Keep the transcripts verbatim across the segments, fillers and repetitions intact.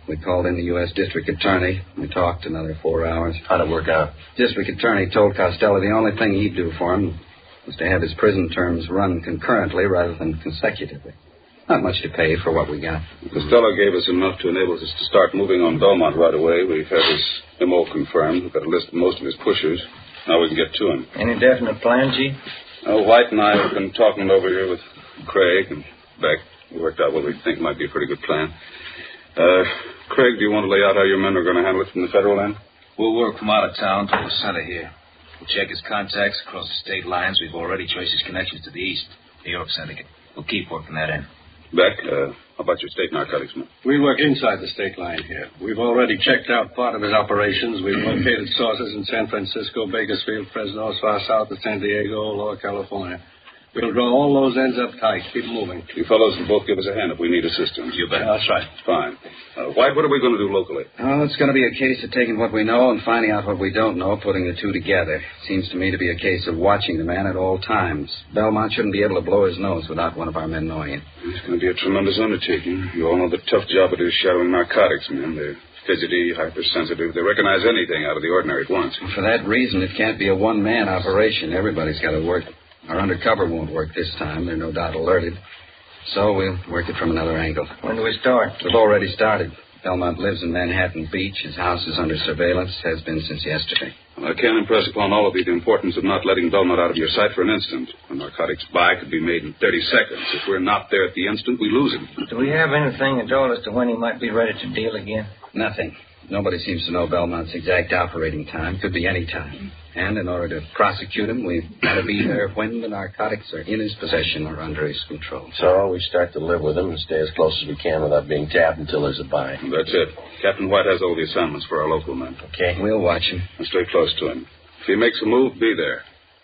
We called in the U S District Attorney. We talked another four hours. How'd it work out? District Attorney told Costello the only thing he'd do for him was to have his prison terms run concurrently rather than consecutively. Not much to pay for what we got. Costello gave us enough to enable us to start moving on Belmont right away. We've had his M O confirmed. We've got a list of most of his pushers. Now we can get to him. Any definite plan, Chief? Uh, White and I have been talking over here with Craig and Beck. We worked out what we think might be a pretty good plan. Uh, Craig, do you want to lay out how your men are going to handle it from the federal end? We'll work from out of town to the center here. We'll check his contacts across the state lines. We've already traced his connections to the east, New York Syndicate. We'll keep working that in. Beck, uh, how about your state narcotics men? We work inside the state line here. We've already checked out part of his operations. We've located sources in San Francisco, Bakersfield, Fresno, as far south as San Diego, Lower California. We'll draw all those ends up tight. Keep moving. You fellows can both give us a hand if we need assistance. You bet. That's right. Fine. Uh, White, what are we going to do locally? Oh, it's going to be a case of taking what we know and finding out what we don't know, putting the two together. Seems to me to be a case of watching the man at all times. Belmont shouldn't be able to blow his nose without one of our men knowing it. It's going to be a tremendous undertaking. You all know the tough job it is shadowing narcotics men. They're fidgety, hypersensitive. They recognize anything out of the ordinary at once. For that reason, it can't be a one-man operation. Everybody's got to work. Our undercover won't work this time. They're no doubt alerted. So we'll work it from another angle. When do we start? We've already started. Belmont lives in Manhattan Beach. His house is under surveillance, has been since yesterday. Well, I can't impress upon all of you the importance of not letting Belmont out of your sight for an instant. A narcotics buy could be made in thirty seconds. If we're not there at the instant, we lose him. Do we have anything at all as to when he might be ready to deal again? Nothing. Nobody seems to know Belmont's exact operating time. Could be any time. And in order to prosecute him, we've got to be there when the narcotics are in his possession or under his control. So we start to live with him and stay as close as we can without being tapped until there's a buy. That's it. Captain White has all the assignments for our local men. Okay. We'll watch him. And stay close to him. If he makes a move, be there.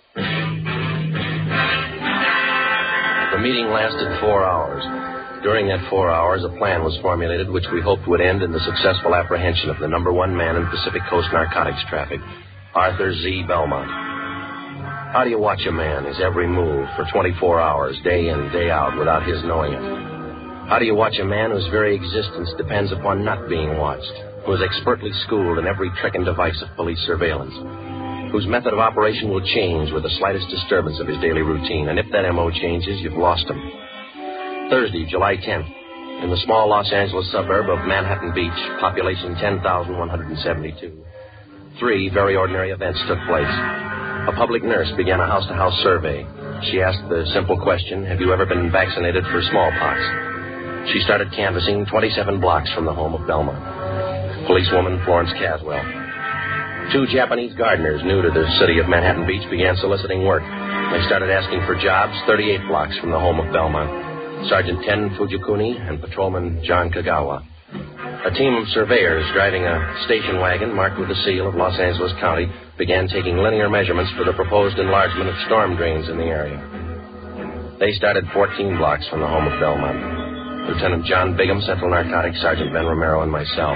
The meeting lasted four hours. During that four hours, a plan was formulated which we hoped would end in the successful apprehension of the number one man in Pacific Coast narcotics traffic, Arthur Z. Belmont. How do you watch a man, his every move, for twenty-four hours, day in, day out, without his knowing it? How do you watch a man whose very existence depends upon not being watched, who is expertly schooled in every trick and device of police surveillance, whose method of operation will change with the slightest disturbance of his daily routine, and if that M O changes, you've lost him? Thursday, July tenth, in the small Los Angeles suburb of Manhattan Beach, population ten thousand one hundred seventy-two. Three very ordinary events took place. A public nurse began a house-to-house survey. She asked the simple question, have you ever been vaccinated for smallpox? She started canvassing twenty-seven blocks from the home of Belmont. Policewoman Florence Caswell. Two Japanese gardeners new to the city of Manhattan Beach began soliciting work. They started asking for jobs thirty-eight blocks from the home of Belmont. Sergeant Ken Fujikuni and Patrolman John Kagawa. A team of surveyors driving a station wagon marked with the seal of Los Angeles County began taking linear measurements for the proposed enlargement of storm drains in the area. They started fourteen blocks from the home of Belmont. Lieutenant John Bigham, Central Narcotics, Sergeant Ben Romero, and myself.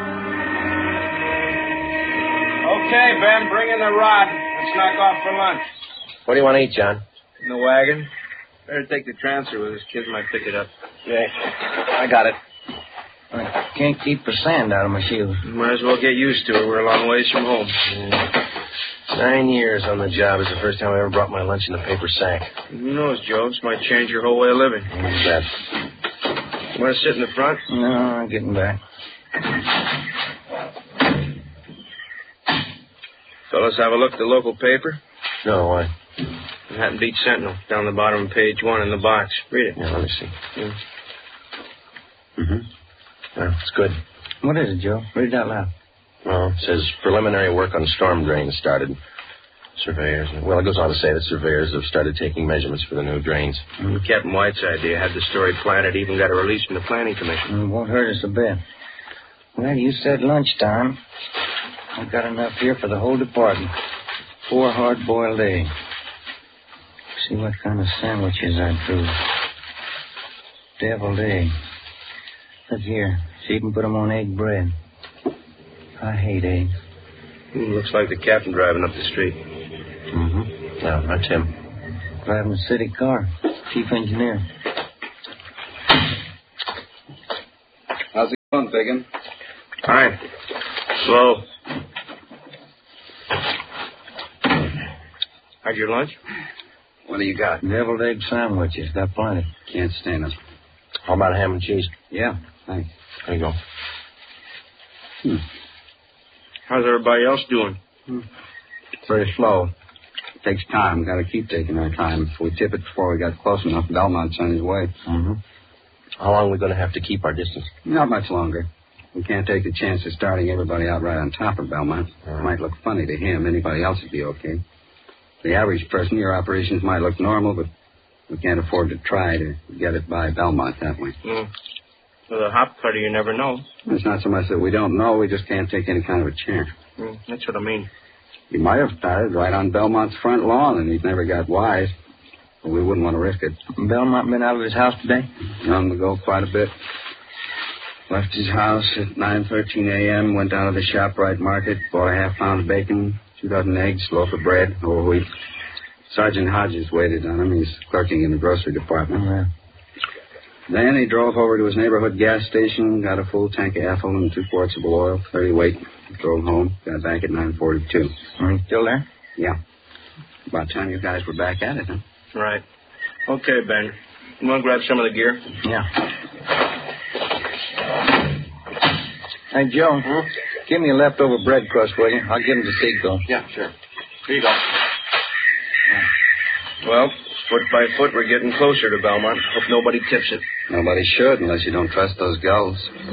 Okay, Ben, bring in the rod. Let's knock off for lunch. What do you want to eat, John? In the wagon. Better take the transfer with us. Kids might pick it up. Yeah, I got it. I can't keep the sand out of my shoes. You might as well get used to it. We're a long ways from home. Yeah. Nine years on the job is the first time I ever brought my lunch in a paper sack. Who knows, Joe? This might change your whole way of living. What's that? You want to sit in the front? No, I'm getting back. Fellas, have a look at the local paper. No, why? Manhattan Beach Sentinel, down the bottom of page one in the box. Read it. Yeah, let me see. Yeah. Mm-hmm. Well, it's good. What is it, Joe? Read it out loud. Well, it says preliminary work on storm drains started. Surveyors. Well, it goes on to say that surveyors have started taking measurements for the new drains. Mm-hmm. Captain White's idea had the story planted, even got a release from the Planning Commission. It won't hurt us a bit. Well, you said lunchtime. I've got enough here for the whole department. Four hard-boiled eggs. See what kind of sandwiches I'd do. Deviled egg. Look here. See, you can put them on egg bread. I hate eggs. Hmm, looks like the captain driving up the street. Mm-hmm. Yeah, that's him. Driving a city car. Chief engineer. How's it going, Bigham? All right. Slow. Had your lunch? What do you got? Deviled egg sandwiches. Got plenty. Can't stand them. How about ham and cheese? Yeah, thanks. There you go. Hmm. How's everybody else doing? Hmm. Very slow. Takes time. Got to keep taking our time. If we tip it before we got close enough, Belmont's on his way. Mm-hmm. How long are we going to have to keep our distance? Not much longer. We can't take the chance of starting everybody out right on top of Belmont. It might look funny to him. Anybody else would be okay. The average person, your operations might look normal, but we can't afford to try to get it by Belmont that way. Mm. With a hop cutter, you never know. It's not so much that we don't know. We just can't take any kind of a chance. Mm, that's what I mean. He might have started right on Belmont's front lawn, and he's never got wise. But we wouldn't want to risk it. Belmont been out of his house today? Long ago, quite a bit. Left his house at nine thirteen a.m., went down to the ShopRite market, bought a half pound of bacon, two dozen eggs, loaf of bread, whole wheat. Sergeant Hodges waited on him. He's clerking in the grocery department. Yeah. Then he drove over to his neighborhood gas station, got a full tank of ethyl and two quarts of oil, thirty weight, drove home, got back at nine forty-two. Are you still there? Yeah. About time you guys were back at it, huh? Right. Okay, Ben. You want to grab some of the gear? Yeah. Hey, Joe, hmm? give me a leftover bread crust, will you? I'll give him to Seco. Yeah, sure. Here you go. Well, foot by foot, we're getting closer to Belmont. Hope nobody tips it. Nobody should, unless you don't trust those gulls.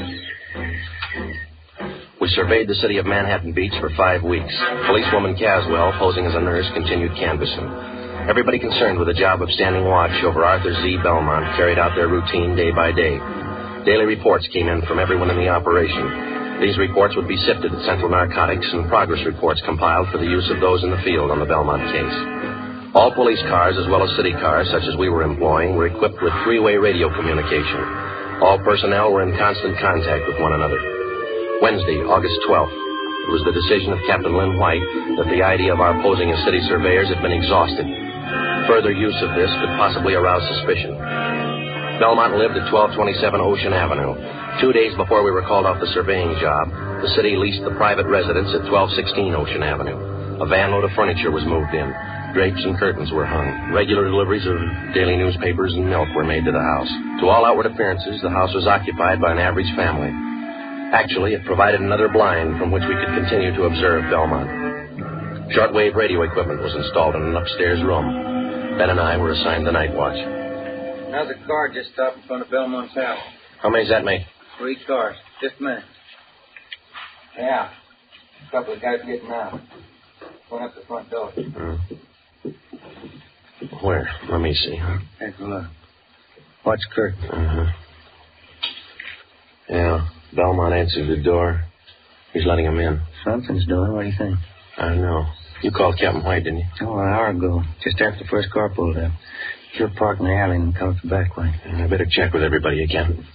We surveyed the city of Manhattan Beach for five weeks. Policewoman Caswell, posing as a nurse, continued canvassing. Everybody concerned with the job of standing watch over Arthur Z. Belmont carried out their routine day by day. Daily reports came in from everyone in the operation. These reports would be sifted at Central Narcotics and progress reports compiled for the use of those in the field on the Belmont case. All police cars, as well as city cars, such as we were employing, were equipped with three-way radio communication. All personnel were in constant contact with one another. Wednesday, August twelfth, it was the decision of Captain Lynn White that the idea of our posing as city surveyors had been exhausted. Further use of this could possibly arouse suspicion. Belmont lived at twelve twenty-seven Ocean Avenue. Two days before we were called off the surveying job, the city leased the private residence at twelve sixteen Ocean Avenue. A van load of furniture was moved in. Drapes and curtains were hung. Regular deliveries of daily newspapers and milk were made to the house. To all outward appearances, the house was occupied by an average family. Actually, it provided another blind from which we could continue to observe Belmont. Shortwave radio equipment was installed in an upstairs room. Ben and I were assigned the night watch. Another car just stopped in front of Belmont's house. How many does that make? Three cars. Just a minute. Yeah. A couple of guys getting out. Going up the front door. Uh, where? Let me see, huh? Take a look. Watch Kurt. Uh-huh. Yeah. Belmont answered the door. He's letting him in. Something's doing. What do you think? I don't know. You called Captain White, didn't you? Oh, an hour ago. Just after the first car pulled up. You're parked in the alley and come up the back way. I better check with everybody again.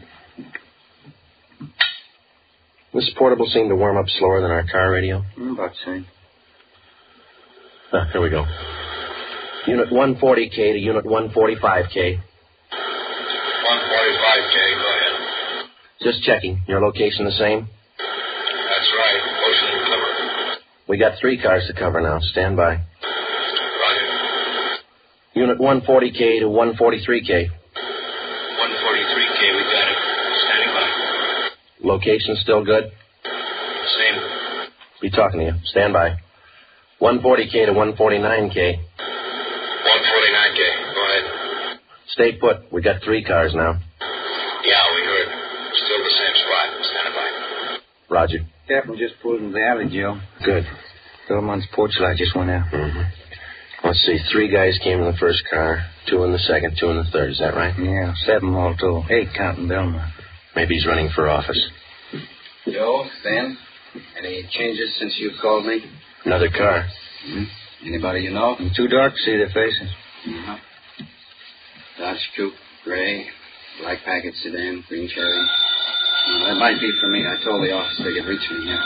This portable seemed to warm up slower than our car radio. Mm, about the same. Ah, here we go. Unit one forty K to Unit one forty-five K. one forty-five K, go ahead. Just checking. Your location the same? That's right. Ocean cover. We got three cars to cover now. Stand by. Roger. Unit one forty K to one forty-three K. one forty-three K, we got it. Standing by. Location still good? Same. Be talking to you. Stand by. one forty K to one forty-nine K. one forty-nine K, go ahead. Stay put. We got three cars now. Yeah, we heard. Still the same spot. Standing by. Roger. Captain just pulled into the alley, Joe. Good. Belmont's porch light just went out. Mm-hmm. Let's see. Three guys came in the first car, two in the second, two in the third. Is that right? Yeah, seven all told. Eight counting Belmont. Maybe he's running for office. Joe, Ben, any changes since you called me? Another car. Mm-hmm. Anybody you know? It's too dark to see their faces. Uh-huh. Dodge Coupe, gray, black packet sedan, green cherry. Well, that might be for me. I told the office they could reach me here.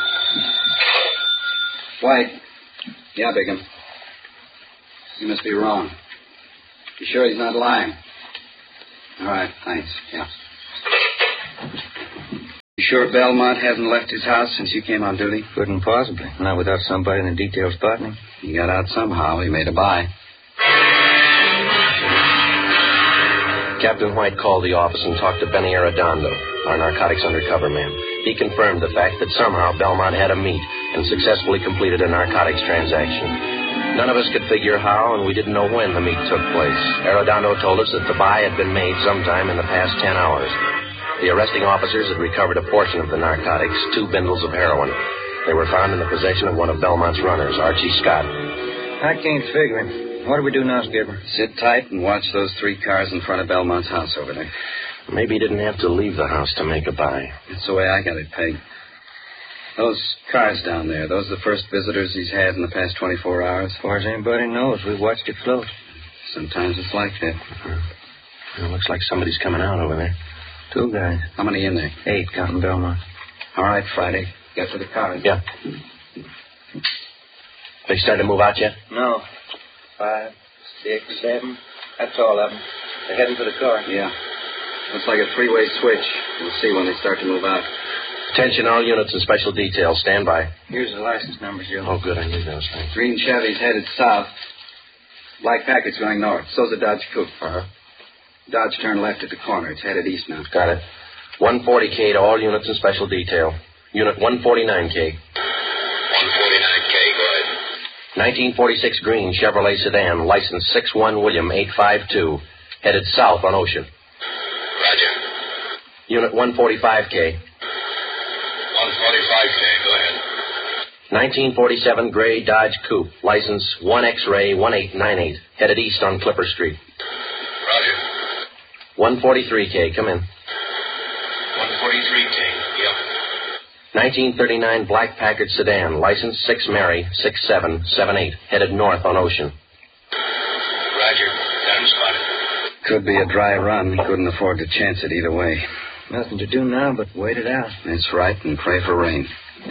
White. Yeah, Bigham. You must be wrong. You sure he's not lying? All right, thanks. Yeah. You sure Belmont hasn't left his house since you came on duty? Couldn't possibly. Not without somebody in the detail spotting him. He got out somehow. He made a buy. Captain White called the office and talked to Benny Arredondo, our narcotics undercover man. He confirmed the fact that somehow Belmont had a meet and successfully completed a narcotics transaction. None of us could figure how, and we didn't know when the meet took place. Arredondo told us that the buy had been made sometime in the past ten hours. The arresting officers had recovered a portion of the narcotics, two bundles of heroin. They were found in the possession of one of Belmont's runners, Archie Scott. I can't figure it. What do we do now, Skipper? Sit tight and watch those three cars in front of Belmont's house over there. Maybe he didn't have to leave the house to make a buy. That's the way I got it pegged. Those cars down there, those are the first visitors he's had in the past twenty-four hours? As far as anybody knows, we've watched it close. Sometimes it's like that. Uh-huh. It looks like somebody's coming out over there. Two guys. How many in there? Eight, counting Belmont. All right, Friday. Get to the cars. Yeah. They started to move out yet? No. Five, six, seven. That's all of them. They're heading for the car. Yeah. Looks like a three-way switch. We'll see when they start to move out. Attention, all units and special details. Stand by. Here's the license numbers, Joe. Oh, good. I knew those things. Green Chevy's headed south. Black Packard's going north. So's a Dodge Coupe. Uh-huh. Dodge turned left at the corner. It's headed east now. Got it. one forty K to all units and special detail. Unit one forty-nine K. one forty-nine K, go ahead. nineteen forty-six green Chevrolet sedan, license six one William eight five two, headed south on Ocean. Roger. Unit one forty-five K. one forty-five K, go ahead. nineteen forty-seven gray Dodge Coupe, license one X-ray one eight nine eight, headed east on Clipper Street. Roger. one forty-three K, come in. one forty-three K, yep. nineteen thirty-nine black Packard sedan, license six Mary six seven seven eight, headed north on Ocean. Roger. Got him spotted. Could be a dry run. Couldn't afford to chance it either way. Nothing to do now but wait it out. That's right, and pray for rain.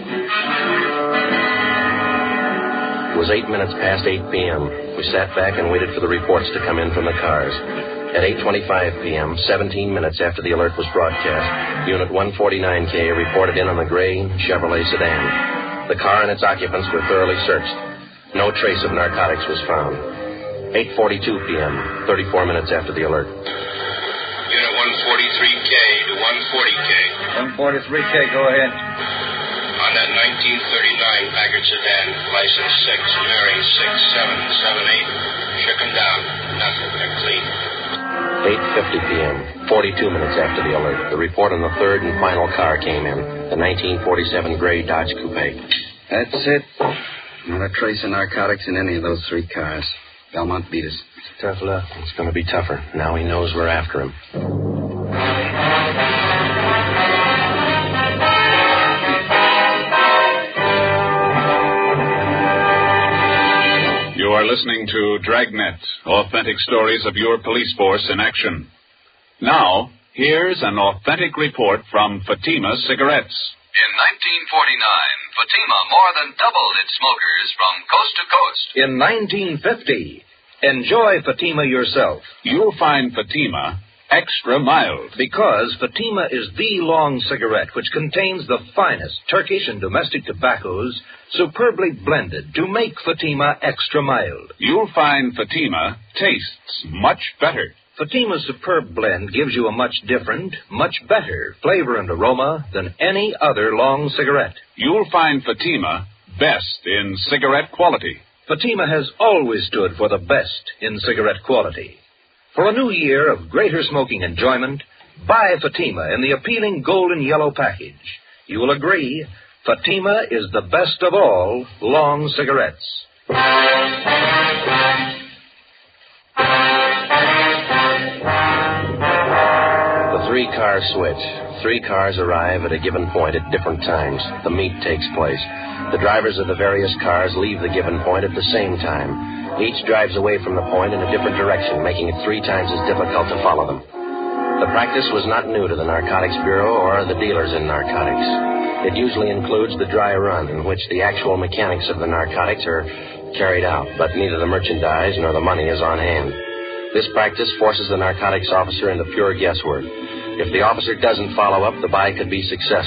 It was eight minutes past eight p.m. We sat back and waited for the reports to come in from the cars. At eight twenty-five p.m., seventeen minutes after the alert was broadcast, Unit one forty-nine K reported in on the gray Chevrolet sedan. The car and its occupants were thoroughly searched. No trace of narcotics was found. eight forty-two p.m., thirty-four minutes after the alert. Unit one forty-three K to one forty K. one forty-three K, go ahead. On that nineteen thirty-nine Packard sedan, license six Mary six seven seven eight. Shook him down. Nothing. They're clean. eight fifty p.m., forty-two minutes after the alert, the report on the third and final car came in, the nineteen forty-seven gray Dodge Coupe. That's it. Not a trace of narcotics in any of those three cars. Belmont beat us. It's tough luck. It's going to be tougher. Now he knows we're after him. You are listening to Dragnet, authentic stories of your police force in action. Now, here's an authentic report from Fatima Cigarettes. In nineteen forty-nine, Fatima more than doubled its smokers from coast to coast. In nineteen fifty, enjoy Fatima yourself. You'll find Fatima extra mild. Because Fatima is the long cigarette which contains the finest Turkish and domestic tobaccos superbly blended to make Fatima extra mild. You'll find Fatima tastes much better. Fatima's superb blend gives you a much different, much better flavor and aroma than any other long cigarette. You'll find Fatima best in cigarette quality. Fatima has always stood for the best in cigarette quality. For a new year of greater smoking enjoyment, buy Fatima in the appealing golden yellow package. You will agree, Fatima is the best of all long cigarettes. The three-car switch. Three cars arrive at a given point at different times. The meet takes place. The drivers of the various cars leave the given point at the same time. Each drives away from the point in a different direction, making it three times as difficult to follow them. The practice was not new to the Narcotics Bureau or the dealers in narcotics. It usually includes the dry run, in which the actual mechanics of the narcotics are carried out, but neither the merchandise nor the money is on hand. This practice forces the narcotics officer into pure guesswork. If the officer doesn't follow up, the buy could be successful.